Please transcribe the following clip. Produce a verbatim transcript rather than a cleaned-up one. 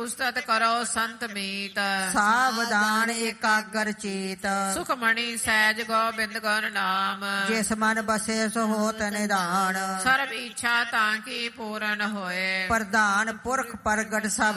ਉਸਤਤ ਕਰੋ ਸੰਤ ਮੀਤ। ਸਾਵਧਾਨ ਏਕਾਗਰ ਚੇਤ। ਸੁਖਮਣੀ ਸਹਿਜ ਗੋਬਿੰਦ ਗੁਣ ਨਾਮ। ਜਿਸ ਮਨ ਬਸੇ ਸੋ ਹੋਤ ਨਿਧਾਨ। ਸਰਬ ਇੱਛਾ ਤਾਂ ਕੀ ਪੂਰਨ ਹੋਏ। ਪ੍ਰਧਾਨ ਪੁਰਖ ਪ੍ਰਗਟ ਸਭ